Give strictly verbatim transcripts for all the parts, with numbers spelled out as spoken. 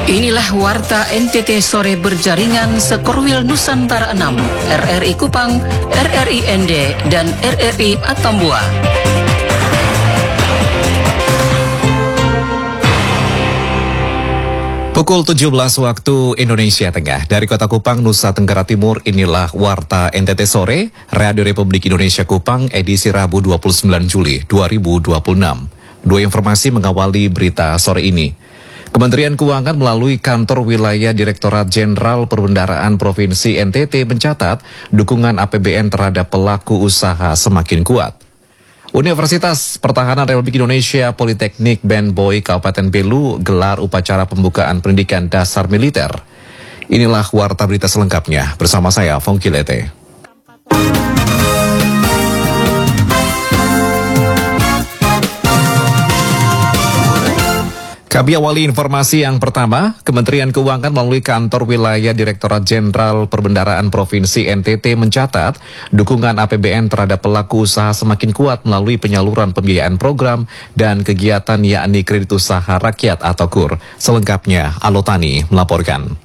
Inilah Warta N T T Sore Berjaringan Sekorwil Nusantara enam, R R I Kupang, R R I N D, dan R R I Atambua. Pukul tujuh belas waktu Indonesia Tengah. Dari Kota Kupang, Nusa Tenggara Timur, inilah Warta N T T Sore, Radio Republik Indonesia Kupang, edisi Rabu dua puluh sembilan Juli dua ribu dua puluh enam. Dua informasi mengawali berita sore ini. Kementerian Keuangan melalui Kantor Wilayah Direktorat Jenderal Perbendaharaan Provinsi N T T mencatat dukungan A P B N terhadap pelaku usaha semakin kuat. Universitas Pertahanan Republik Indonesia Politeknik Ben Boy Kabupaten Belu gelar upacara pembukaan pendidikan dasar militer. Inilah warta berita selengkapnya bersama saya Fongki Lete. Kami awali informasi yang pertama. Kementerian Keuangan melalui Kantor Wilayah Direktorat Jenderal Perbendaharaan Provinsi N T T mencatat dukungan A P B N terhadap pelaku usaha semakin kuat melalui penyaluran pembiayaan program dan kegiatan yakni kredit usaha rakyat atau K U R. Selengkapnya Alotani melaporkan.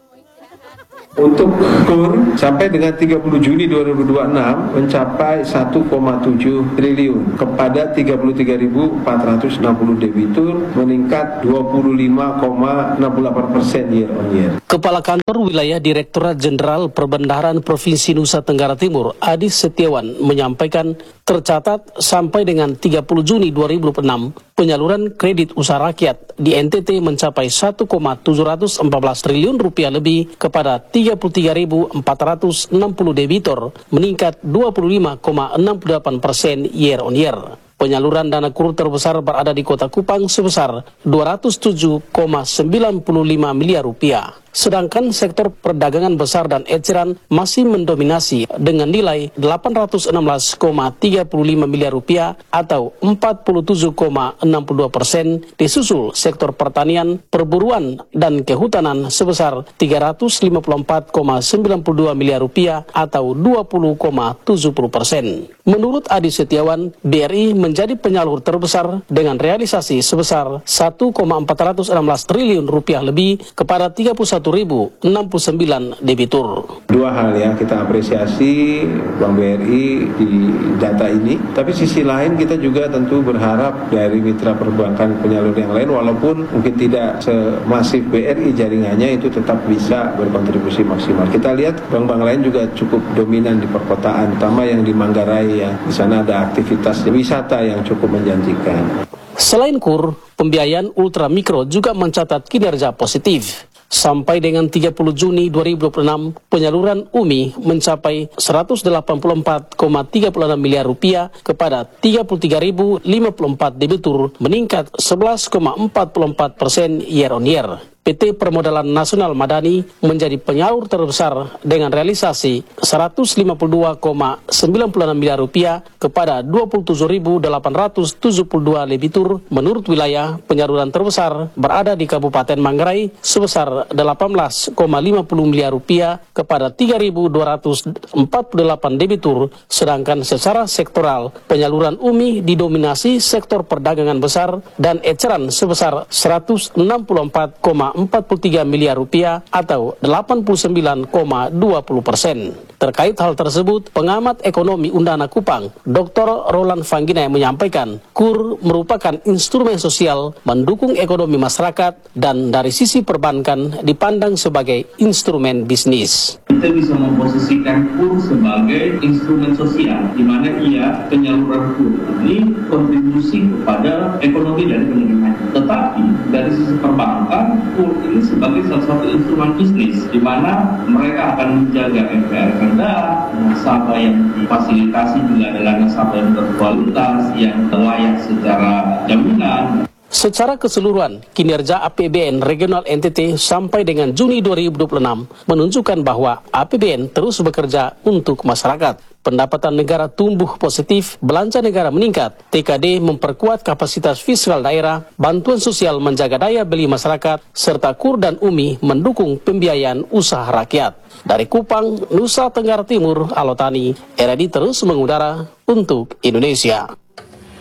Untuk K U R sampai dengan tiga puluh Juni dua ribu dua puluh enam mencapai satu koma tujuh triliun kepada tiga puluh tiga ribu empat ratus enam puluh debitur, meningkat dua puluh lima koma enam puluh delapan persen year on year. Kepala Kantor Wilayah Direktorat Jenderal Perbendaharaan Provinsi Nusa Tenggara Timur, Adis Setiawan, menyampaikan tercatat sampai dengan tiga puluh Juni dua ribu dua puluh enam penyaluran kredit usaha rakyat di N T T mencapai satu koma tujuh empat belas triliun rupiah lebih kepada tiga puluh tiga ribu empat ratus enam puluh debitor, meningkat dua puluh lima koma enam puluh delapan persen year on year. Penyaluran dana K U R terbesar berada di Kota Kupang sebesar dua ratus tujuh koma sembilan lima miliar rupiah. Sedangkan sektor perdagangan besar dan eceran masih mendominasi dengan nilai delapan ratus enam belas koma tiga lima miliar rupiah atau empat puluh tujuh koma enam dua persen, disusul sektor pertanian, perburuan, dan kehutanan sebesar tiga ratus lima puluh empat koma sembilan dua miliar rupiah atau dua puluh koma tujuh puluh persen. Menurut Adi Setiawan, B R I menjadi penyalur terbesar dengan realisasi sebesar satu koma empat enam belas triliun rupiah lebih kepada tiga puluh satu ribu enam puluh sembilan debitur. Dua hal ya, kita apresiasi Bank B R I di data ini, tapi sisi lain kita juga tentu berharap dari mitra perbankan penyalur yang lain, walaupun mungkin tidak semasif B R I jaringannya, itu tetap bisa berkontribusi maksimal. Kita lihat bank-bank lain juga cukup dominan di perkotaan, terutama yang di Manggarai ya, di sana ada aktivitas wisata yang cukup menjanjikan. Selain K U R, pembiayaan ultra mikro juga mencatat kinerja positif. Sampai dengan tiga puluh Juni dua ribu dua puluh enam, penyaluran U M I mencapai seratus delapan puluh empat koma tiga enam miliar rupiah kepada tiga puluh tiga ribu lima puluh empat debitur, meningkat sebelas koma empat empat persen year on year. P T Permodalan Nasional Madani menjadi penyalur terbesar dengan realisasi seratus lima puluh dua koma sembilan enam miliar rupiah kepada dua puluh tujuh ribu delapan ratus tujuh puluh dua debitur. Menurut wilayah, penyaluran terbesar berada di Kabupaten Manggarai sebesar delapan belas koma lima puluh miliar rupiah kepada tiga ribu dua ratus empat puluh delapan debitur, sedangkan secara sektoral penyaluran U M I didominasi sektor perdagangan besar dan eceran sebesar seratus enam puluh empat koma empat puluh tiga miliar rupiah atau delapan puluh sembilan koma dua puluh persen. Terkait hal tersebut, pengamat ekonomi Undana Kupang, Doktor Roland Vanggina, menyampaikan K U R merupakan instrumen sosial mendukung ekonomi masyarakat dan dari sisi perbankan dipandang sebagai instrumen bisnis. Kita bisa memposisikan K U R sebagai instrumen sosial, di mana ia penyaluran K U R ini kontribusi kepada ekonomi dari penerimaan. Tetapi dari sisi perbankan, K U R ini sebagai salah satu instrumen bisnis, di mana mereka akan menjaga M P R rendah, nasabah yang difasilitasi juga adalah nasabah yang berkualitas, yang layak secara jaminan. Secara keseluruhan, kinerja A P B N regional N T T sampai dengan Juni dua ribu dua puluh enam menunjukkan bahwa A P B N terus bekerja untuk masyarakat. Pendapatan negara tumbuh positif, belanja negara meningkat, T K D memperkuat kapasitas fiskal daerah, bantuan sosial menjaga daya beli masyarakat, serta K U R dan U M I mendukung pembiayaan usaha rakyat. Dari Kupang, Nusa Tenggara Timur, Alotani, R R I terus mengudara untuk Indonesia.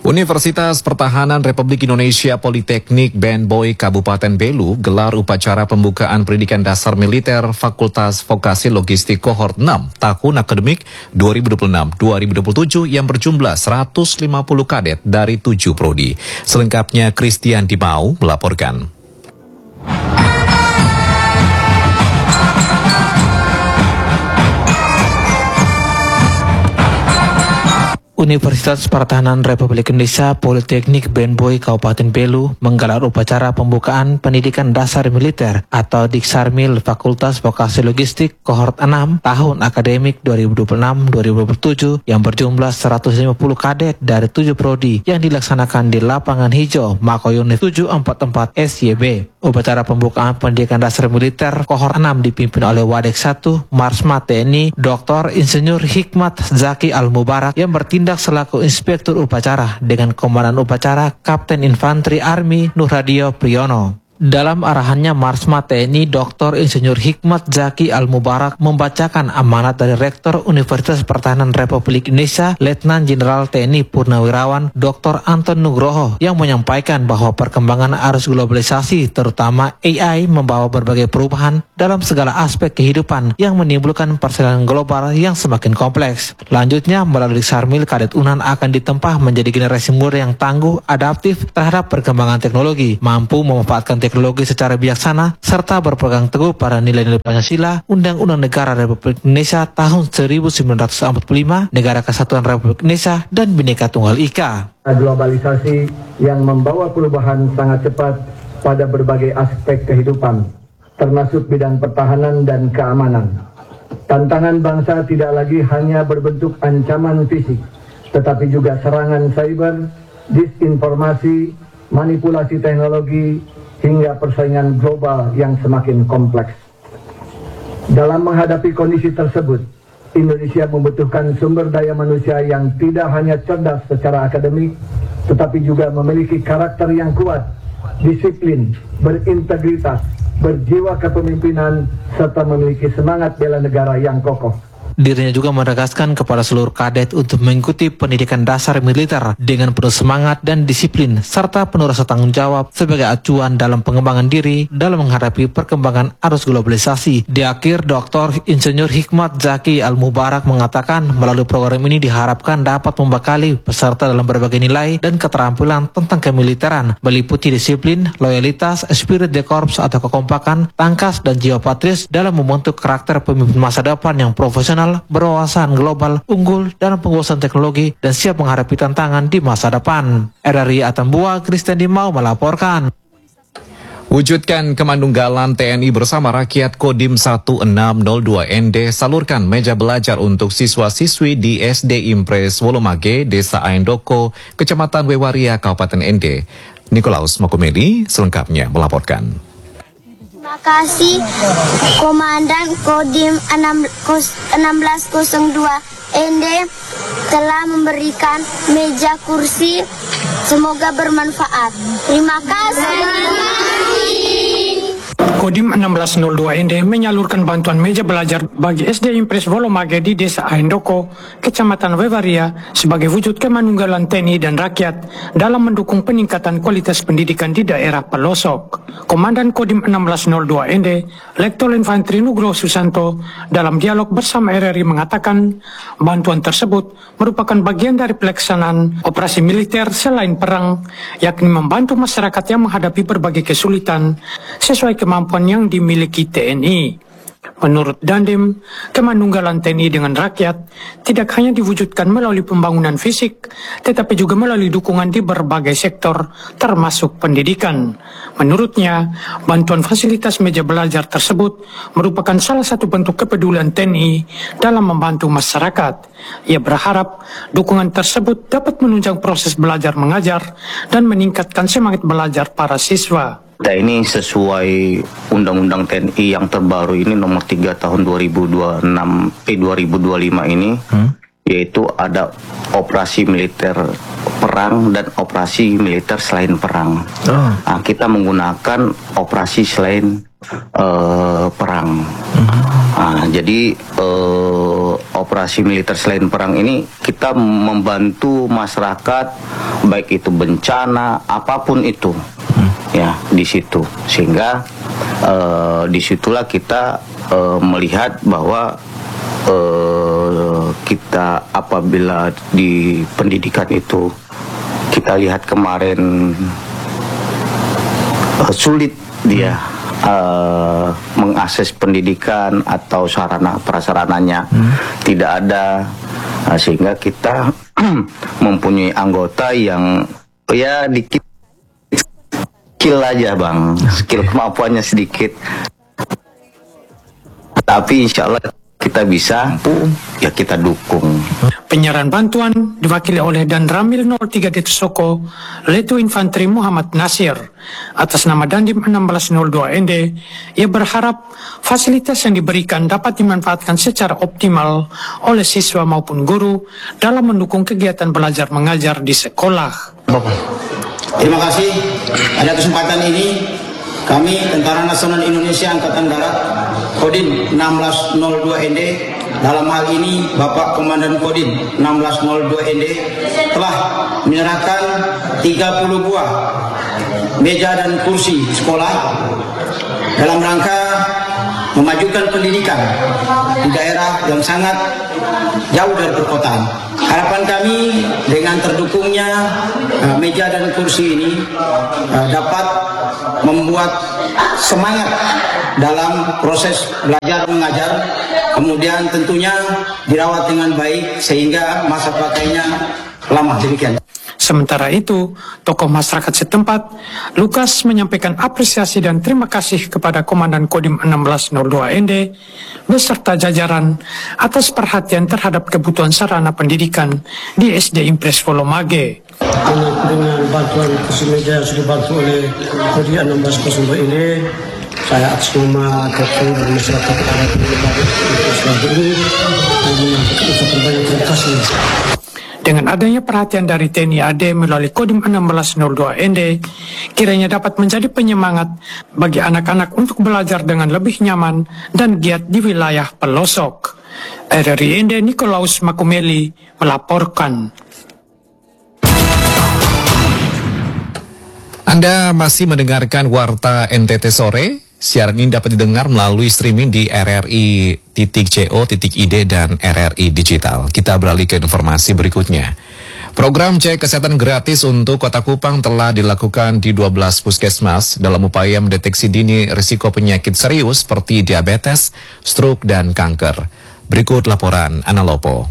Universitas Pertahanan Republik Indonesia Politeknik Ben Boy Kabupaten Belu gelar upacara pembukaan pendidikan dasar militer Fakultas Vokasi Logistik Kohort enam tahun akademik dua ribu dua puluh enam dua ribu dua puluh tujuh yang berjumlah seratus lima puluh kadet dari tujuh prodi. Selengkapnya Christian Dimau melaporkan. Universitas Pertahanan Republik Indonesia Politeknik Ben Boy Kabupaten Belu menggelar upacara pembukaan pendidikan dasar militer atau Diksarmil Fakultas Vokasi Logistik Kohort enam tahun akademik dua ribu dua puluh enam dua ribu dua puluh tujuh yang berjumlah seratus lima puluh kadet dari tujuh prodi yang dilaksanakan di lapangan hijau Makoyunif tujuh empat empat S Y B. Upacara pembukaan pendidikan dasar militer Kohort enam dipimpin oleh Wadek satu Marsma T N I Doktor Insinyur Hikmat Zaki Al-Mubarak yang bertindak selaku Inspektur Upacara dengan Komandan Upacara Kapten Infanteri Army Nurhadio Priyono. Dalam arahannya, Marsma T N I Doktor Insinyur Hikmat Zaki Al-Mubarak membacakan amanat dari Rektor Universitas Pertahanan Republik Indonesia Letnan Jenderal T N I Purnawirawan Doktor Anton Nugroho yang menyampaikan bahwa perkembangan arus globalisasi terutama A I membawa berbagai perubahan dalam segala aspek kehidupan yang menimbulkan persaingan global yang semakin kompleks. Lanjutnya, melalui Sarmil Kadet Unan akan ditempah menjadi generasi muda yang tangguh, adaptif terhadap perkembangan teknologi, mampu memanfaatkan teknologi secara bijaksana, serta berpegang teguh pada nilai-nilai Pancasila, Undang-Undang Negara Republik Indonesia tahun seribu sembilan ratus empat puluh lima, Negara Kesatuan Republik Indonesia, dan Bhinneka Tunggal Ika. Globalisasi yang membawa perubahan sangat cepat pada berbagai aspek kehidupan, termasuk bidang pertahanan dan keamanan. Tantangan bangsa tidak lagi hanya berbentuk ancaman fisik, tetapi juga serangan cyber, disinformasi, manipulasi teknologi, hingga persaingan global yang semakin kompleks. Dalam menghadapi kondisi tersebut, Indonesia membutuhkan sumber daya manusia yang tidak hanya cerdas secara akademik, tetapi juga memiliki karakter yang kuat, disiplin, berintegritas, berjiwa kepemimpinan, serta memiliki semangat bela negara yang kokoh. Dirinya juga menegaskan kepada seluruh kadet untuk mengikuti pendidikan dasar militer dengan penuh semangat dan disiplin, serta penuh rasa tanggung jawab sebagai acuan dalam pengembangan diri dalam menghadapi perkembangan arus globalisasi. Di akhir, Doktor Insinyur Hikmat Zaki Al-Mubarak mengatakan melalui program ini diharapkan dapat membekali peserta dalam berbagai nilai dan keterampilan tentang kemiliteran, meliputi disiplin, loyalitas, spirit de corps atau kekompakan, tangkas, dan jiwa patriot dalam membentuk karakter pemimpin masa depan yang profesional, berwawasan global, unggul dalam penguasaan teknologi, dan siap menghadapi tantangan di masa depan. R R I Atambua, Christian Dimau melaporkan. Wujudkan kemandunggalan T N I bersama rakyat. Kodim satu enam nol dua N D salurkan meja belajar untuk siswa-siswi di S D Impres Wolomage, Desa Aendoko, Kecamatan Wewaria, Kabupaten N D. Nikolaus Mokomedi selengkapnya melaporkan. Terima kasih Komandan Kodim enam belas nol dua N D telah memberikan meja kursi, semoga bermanfaat. Terima kasih. Kodim enam belas nol dua N D menyalurkan bantuan meja belajar bagi S D Impres Wolomage di Desa Aendoko, Kecamatan Wewaria sebagai wujud kemanunggalan T N I dan rakyat dalam mendukung peningkatan kualitas pendidikan di daerah pelosok. Komandan Kodim enam belas nol dua N D, Letnan Infanteri Nugroho Susanto, dalam dialog bersama R R I mengatakan bantuan tersebut merupakan bagian dari pelaksanaan operasi militer selain perang, yakni membantu masyarakat yang menghadapi berbagai kesulitan sesuai kemampuan yang dimiliki T N I. Menurut Dandim, kemandunggalan T N I dengan rakyat tidak hanya diwujudkan melalui pembangunan fisik, tetapi juga melalui dukungan di berbagai sektor, termasuk pendidikan. Menurutnya, bantuan fasilitas meja belajar tersebut merupakan salah satu bentuk kepedulian T N I dalam membantu masyarakat. Ia berharap dukungan tersebut dapat menunjang proses belajar mengajar dan meningkatkan semangat belajar para siswa. Kita ini sesuai Undang-Undang T N I yang terbaru ini nomor tiga tahun dua ribu dua puluh enam eh dua ribu dua puluh lima ini, hmm? yaitu ada operasi militer perang dan operasi militer selain perang. Oh. Nah, kita menggunakan operasi selain uh, perang. Hmm. Nah, jadi uh, operasi militer selain perang ini kita membantu masyarakat baik itu bencana apapun itu hmm. ya di situ, sehingga uh, disitulah kita uh, melihat bahwa uh, kita apabila di pendidikan itu kita lihat kemarin uh, sulit dia hmm. Uh, mengakses pendidikan atau sarana prasarananya hmm. tidak ada, uh, sehingga kita mempunyai anggota yang ya dikit skill aja bang, skill kemampuannya sedikit, tapi insya Allah kita bisa, ya kita dukung. Penyerahan bantuan diwakili oleh Dan Ramil nol tiga Detesoko, Letu Infanteri Muhammad Nasir. Atas nama Dandim enam belas nol dua N D, ia berharap fasilitas yang diberikan dapat dimanfaatkan secara optimal oleh siswa maupun guru dalam mendukung kegiatan belajar mengajar di sekolah. Bapak. Terima kasih. Pada kesempatan ini kami Tentara Nasional Indonesia Angkatan Darat Kodim enam belas nol dua N D, dalam hal ini Bapak Komandan Kodim enam belas nol dua N D telah menyerahkan tiga puluh buah meja dan kursi sekolah dalam rangka memajukan pendidikan di daerah yang sangat jauh dari perkotaan. Harapan kami dengan terdukungnya uh, meja dan kursi ini uh, dapat membuat semangat dalam proses belajar mengajar, kemudian tentunya dirawat dengan baik sehingga masa pakainya lama. Demikian. Sementara itu, tokoh masyarakat setempat, Lukas menyampaikan apresiasi dan terima kasih kepada Komandan Kodim enam belas nol dua N D beserta jajaran atas perhatian terhadap kebutuhan sarana pendidikan di S D Impres Volomage. Dengan bantuan kursi meja yang sudah dibantu oleh Kodim enam belas nol dua N D, saya atas nama tokoh dan masyarakat adat Volomage ini menyampaikan ucapan banyak terima kasih. Dengan adanya perhatian dari T N I A D melalui Kodim enam belas nol dua N D, kiranya dapat menjadi penyemangat bagi anak-anak untuk belajar dengan lebih nyaman dan giat di wilayah pelosok. R R I N D Nikolaus Makumeli melaporkan. Anda masih mendengarkan Warta N T T Sore. Siaran ini dapat didengar melalui streaming di R R I titik co titik I D dan R R I Digital. Kita beralih ke informasi berikutnya. Program cek kesehatan gratis untuk Kota Kupang telah dilakukan di dua belas puskesmas dalam upaya mendeteksi dini risiko penyakit serius seperti diabetes, stroke, dan kanker. Berikut laporan Analopo.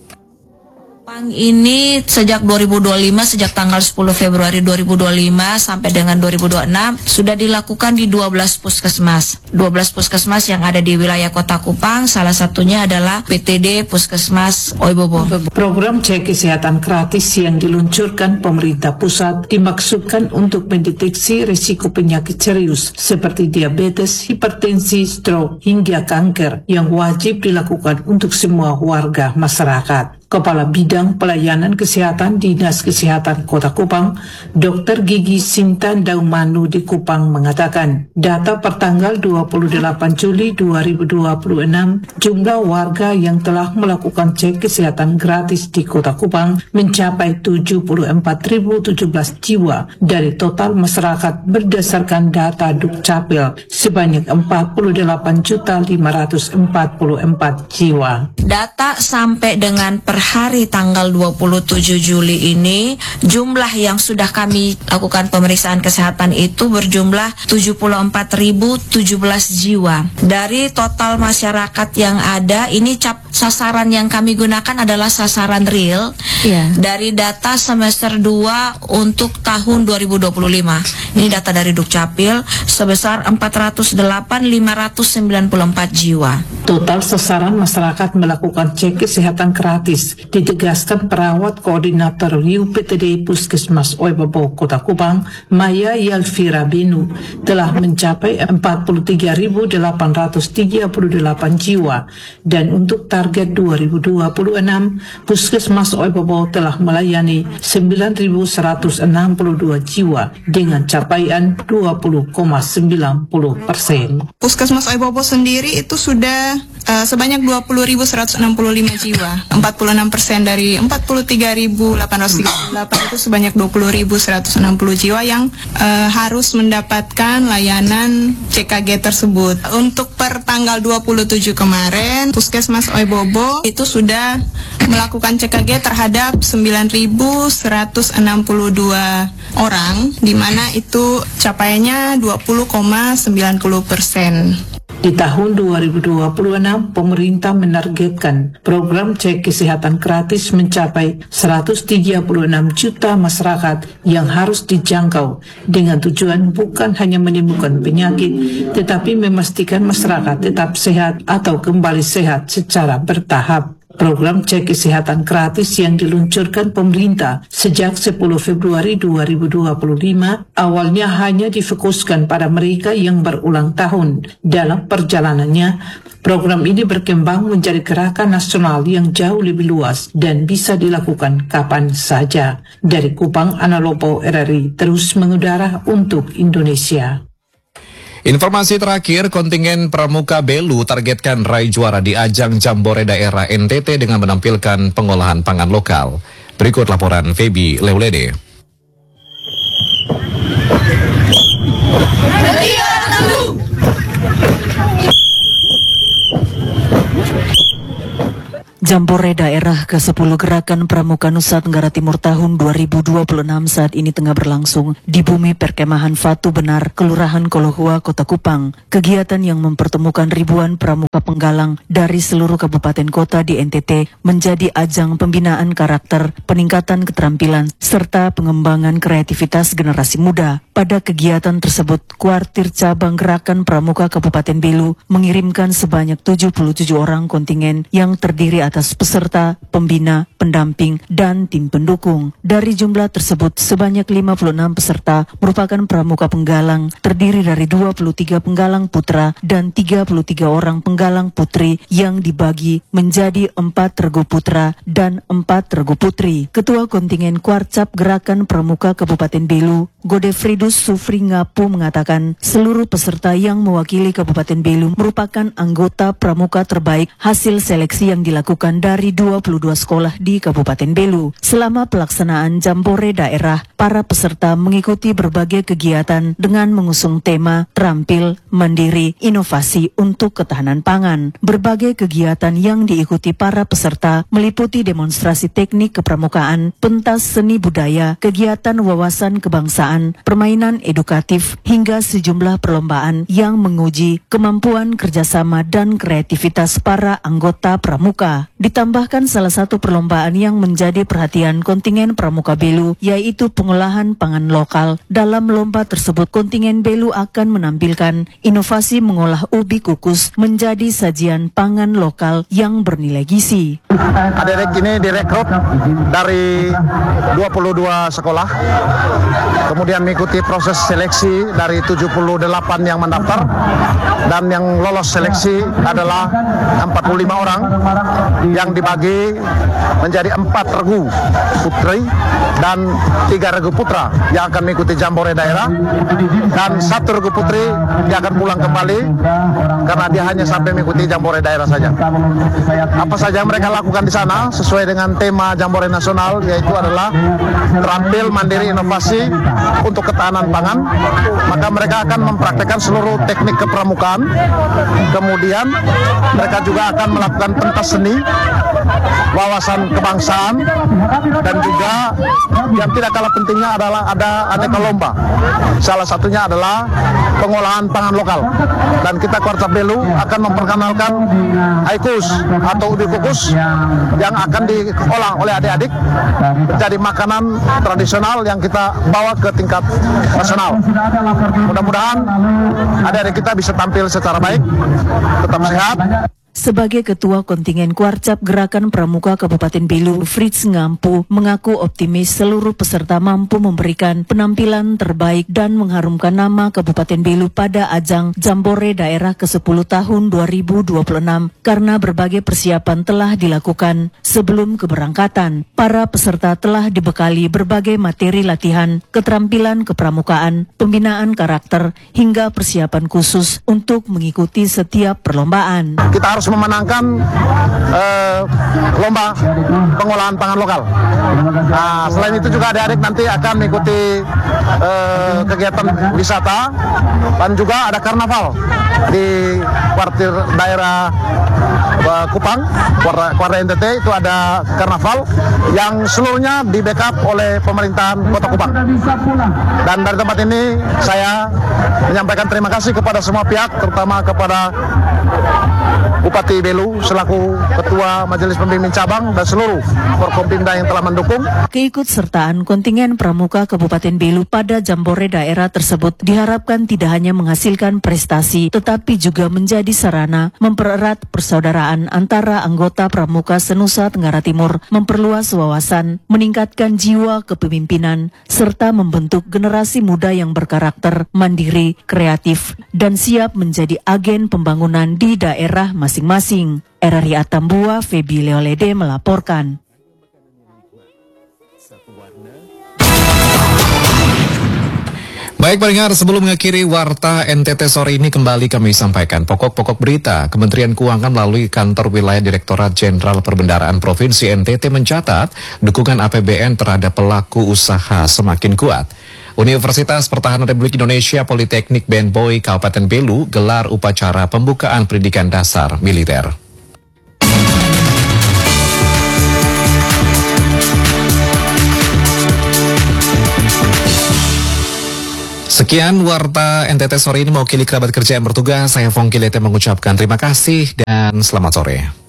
Kupang ini sejak dua ribu dua puluh lima, sejak tanggal sepuluh Februari dua ribu dua puluh lima sampai dengan dua ribu dua puluh enam sudah dilakukan di dua belas puskesmas. dua belas puskesmas yang ada di wilayah Kota Kupang, salah satunya adalah P T D Puskesmas Oibobo. Program cek kesehatan gratis yang diluncurkan pemerintah pusat dimaksudkan untuk mendeteksi risiko penyakit serius seperti diabetes, hipertensi, stroke, hingga kanker yang wajib dilakukan untuk semua warga masyarakat. Kepala Bidang Pelayanan Kesehatan Dinas Kesehatan Kota Kupang, Dokter Gigi Sintan Daumanu di Kupang mengatakan, data pertanggal dua puluh delapan Juli dua ribu dua puluh enam, jumlah warga yang telah melakukan cek kesehatan gratis di Kota Kupang mencapai tujuh puluh empat ribu tujuh belas jiwa dari total masyarakat berdasarkan data Dukcapil sebanyak empat puluh delapan juta lima ratus empat puluh empat jiwa. Data sampai dengan per hari tanggal dua puluh tujuh Juli ini, jumlah yang sudah kami lakukan pemeriksaan kesehatan itu berjumlah tujuh puluh empat ribu tujuh belas jiwa. Dari total masyarakat yang ada, ini cap sasaran yang kami gunakan adalah sasaran real yeah. dari data semester dua untuk tahun dua ribu dua puluh lima. Ini data dari Dukcapil sebesar empat ratus delapan ribu lima ratus sembilan puluh empat jiwa. Total sasaran masyarakat melakukan cek kesehatan gratis ditegaskan perawat koordinator U P T D Puskesmas Oibobo Kota Kupang, Maya Yalvira Benu, telah mencapai empat puluh tiga ribu delapan ratus tiga puluh delapan jiwa, dan untuk target dua ribu dua puluh enam Puskesmas Oibobo telah melayani sembilan ribu seratus enam puluh dua jiwa dengan capaian dua puluh koma sembilan puluh persen. Puskesmas Oibobo sendiri itu sudah uh, sebanyak dua puluh ribu seratus enam puluh lima jiwa. empat puluh enam persen dari empat puluh tiga ribu delapan ratus tiga puluh delapan itu sebanyak dua puluh ribu seratus enam puluh jiwa yang uh, harus mendapatkan layanan C K G tersebut. Untuk per tanggal dua puluh tujuh kemarin, Puskesmas Oebobo itu sudah melakukan C K G terhadap sembilan ribu seratus enam puluh dua orang, di mana itu capaiannya dua puluh koma sembilan puluh persen. Di tahun dua ribu dua puluh enam, pemerintah menargetkan program cek kesehatan gratis mencapai seratus tiga puluh enam juta masyarakat yang harus dijangkau dengan tujuan bukan hanya menyembuhkan penyakit, tetapi memastikan masyarakat tetap sehat atau kembali sehat secara bertahap. Program cek kesehatan gratis yang diluncurkan pemerintah sejak sepuluh Februari dua ribu dua puluh lima awalnya hanya difokuskan pada mereka yang berulang tahun. Dalam perjalanannya, program ini berkembang menjadi gerakan nasional yang jauh lebih luas dan bisa dilakukan kapan saja. Dari Kupang, Ana Lopo, R R I terus mengudara untuk Indonesia. Informasi terakhir, kontingen Pramuka Belu targetkan raih juara di ajang Jambore Daerah N T T dengan menampilkan pengolahan pangan lokal. Berikut laporan Feby Leulede. Jambore Daerah ke sepuluh Gerakan Pramuka Nusa Tenggara Timur tahun dua ribu dua puluh enam saat ini tengah berlangsung di bumi perkemahan Fatu Benar, Kelurahan Kolohua, Kota Kupang. Kegiatan yang mempertemukan ribuan pramuka penggalang dari seluruh kabupaten kota di N T T menjadi ajang pembinaan karakter, peningkatan keterampilan, serta pengembangan kreativitas generasi muda. Pada kegiatan tersebut, Kuartir Cabang Gerakan Pramuka Kabupaten Belu mengirimkan sebanyak tujuh puluh tujuh orang kontingen yang terdiri atas peserta, pembina, pendamping, dan tim pendukung. Dari jumlah tersebut, sebanyak lima puluh enam peserta merupakan pramuka penggalang, terdiri dari dua puluh tiga penggalang putra dan tiga puluh tiga orang penggalang putri yang dibagi menjadi empat regu putra dan empat regu putri. Ketua kontingen Kuarcap Gerakan Pramuka Kabupaten Belu, Godefridus Sufri Ngapu mengatakan seluruh peserta yang mewakili Kabupaten Belu merupakan anggota pramuka terbaik hasil seleksi yang dilakukan dari dua puluh dua sekolah di Kabupaten Belu. Selama pelaksanaan Jambore Daerah, para peserta mengikuti berbagai kegiatan dengan mengusung tema terampil, mandiri, inovasi untuk ketahanan pangan. Berbagai kegiatan yang diikuti para peserta meliputi demonstrasi teknik kepramukaan, pentas seni budaya, kegiatan wawasan kebangsaan, permainan edukatif, hingga sejumlah perlombaan yang menguji kemampuan kerjasama dan kreativitas para anggota pramuka. Ditambahkan salah satu perlombaan yang menjadi perhatian kontingen Pramuka Belu, yaitu pengolahan pangan lokal. Dalam lomba tersebut, kontingen Belu akan menampilkan inovasi mengolah ubi kukus menjadi sajian pangan lokal yang bernilai gizi. Adik ini direkrut dari dua puluh dua sekolah, kemudian mengikuti proses seleksi dari tujuh puluh delapan yang mendaftar, dan yang lolos seleksi adalah empat puluh lima orang yang dibagi menjadi empat regu putri dan tiga regu putra yang akan mengikuti Jambore Daerah, dan satu regu putri dia akan pulang kembali karena dia hanya sampai mengikuti Jambore Daerah saja. Apa saja yang mereka lakukan di sana sesuai dengan tema Jambore Nasional, yaitu adalah terampil, mandiri, inovasi untuk ketahanan pangan. Maka mereka akan mempraktekkan seluruh teknik kepramukaan, kemudian mereka juga akan melakukan pentas seni, wawasan kebangsaan, dan juga yang tidak kalah pentingnya adalah ada aneka lomba. Salah satunya adalah pengolahan pangan lokal, dan kita Kuarcap Belu akan memperkenalkan aikus atau ubi kukus yang akan diolah oleh adik-adik jadi makanan tradisional yang kita bawa ke tingkat nasional. Mudah-mudahan adik-adik kita bisa tampil secara baik, tetap sehat. Sebagai Ketua Kontingen Kuarcap Gerakan Pramuka Kabupaten Belu, Fritz Ngampu mengaku optimis seluruh peserta mampu memberikan penampilan terbaik dan mengharumkan nama Kabupaten Belu pada ajang Jambore Daerah ke sepuluh tahun dua ribu dua puluh enam karena berbagai persiapan telah dilakukan sebelum keberangkatan. Para peserta telah dibekali berbagai materi latihan, keterampilan kepramukaan, pembinaan karakter, hingga persiapan khusus untuk mengikuti setiap perlombaan. Kita harus memenangkan uh, lomba pengolahan pangan lokal. Nah, selain itu juga adik-adik nanti akan mengikuti uh, kegiatan wisata dan juga ada karnaval di kuartir daerah uh, Kupang, kuartir N T T itu ada karnaval yang seluruhnya di backup oleh pemerintahan Kota Kupang. Dan dari tempat ini saya menyampaikan terima kasih kepada semua pihak, terutama kepada Bupati Belu selaku Ketua Majelis Pembimbing Cabang dan seluruh Forkompimda yang telah mendukung. Keikutsertaan kontingen pramuka Kabupaten Belu pada Jambore daerah tersebut diharapkan tidak hanya menghasilkan prestasi, tetapi juga menjadi sarana mempererat persaudaraan antara anggota pramuka se-Nusa Tenggara Timur, memperluas wawasan, meningkatkan jiwa kepemimpinan, serta membentuk generasi muda yang berkarakter, mandiri, kreatif, dan siap menjadi agen pembangunan di daerah masing-masing. R R I Atambua, Febi Leolede melaporkan. Baik pendengar, sebelum mengakhiri Warta N T T sore ini kembali kami sampaikan pokok-pokok berita. Kementerian Keuangan melalui Kantor Wilayah Direktorat Jenderal Perbendaharaan Provinsi N T T mencatat dukungan A P B N terhadap pelaku usaha semakin kuat. Universitas Pertahanan Republik Indonesia Politeknik Ben Boy Kabupaten Belu gelar upacara pembukaan pendidikan dasar militer. Sekian Warta N T T sore ini, mewakili kerabat kerja yang bertugas, saya Fongki Lete mengucapkan terima kasih dan selamat sore.